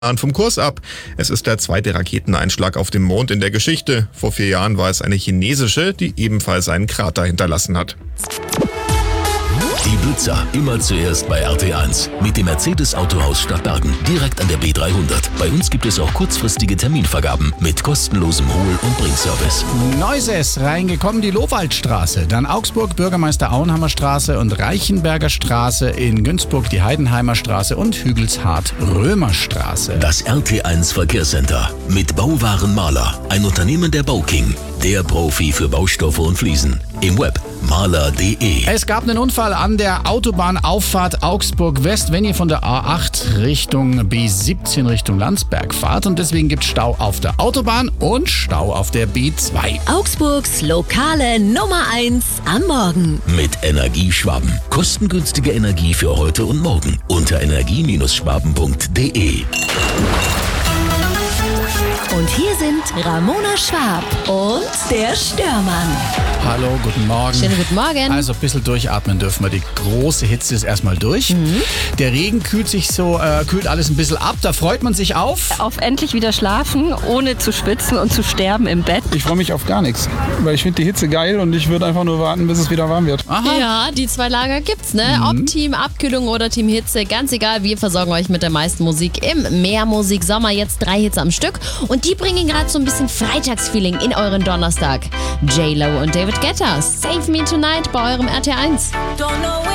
vom Kurs ab. Es ist der zweite Raketeneinschlag auf dem Mond in der Geschichte. Vor 4 Jahren war es eine chinesische, die ebenfalls einen Krater hinterlassen hat. Die Blitzer immer zuerst bei RT1 mit dem Mercedes Autohaus Stadtbergen, direkt an der B300. Bei uns gibt es auch kurzfristige Terminvergaben mit kostenlosem Hol- und Bringservice. Neuses reingekommen, die Lowaldstraße, dann Augsburg, Bürgermeister Auenhammer Straße und Reichenberger Straße, in Günzburg die Heidenheimer Straße und Hügelshardt Römerstraße. Das RT1 Verkehrscenter mit Bauwarenmaler, ein Unternehmen der Bauking, der Profi für Baustoffe und Fliesen. Im Web maler.de. Es gab einen Unfall an der Autobahnauffahrt Augsburg West, wenn ihr von der A8 Richtung B17 Richtung Landsberg fahrt, und deswegen gibt es Stau auf der Autobahn und Stau auf der B2. Augsburgs lokale Nummer 1 am Morgen. Mit Energieschwaben. Kostengünstige Energie für heute und morgen unter energie-schwaben.de. Und hier sind Ramona Schwab und der Störmann. Hallo, guten Morgen. Schönen guten Morgen. Also ein bisschen durchatmen dürfen wir. Die große Hitze ist erstmal durch. Der Regen kühlt alles ein bisschen ab. Da freut man sich auf. Auf endlich wieder schlafen, ohne zu schwitzen und zu sterben im Bett. Ich freue mich auf gar nichts, weil ich finde die Hitze geil und ich würde einfach nur warten, bis es wieder warm wird. Aha. Ja, die 2 Lager gibt's, ne? Ob Team Abkühlung oder Team Hitze, ganz egal. Wir versorgen euch mit der meisten Musik im Mehrmusik Sommer. Jetzt 3 Hits am Stück. Und die bringen gerade so ein bisschen Freitagsfeeling in euren Donnerstag. J-Lo und David Guetta, Save Me Tonight bei eurem RT1.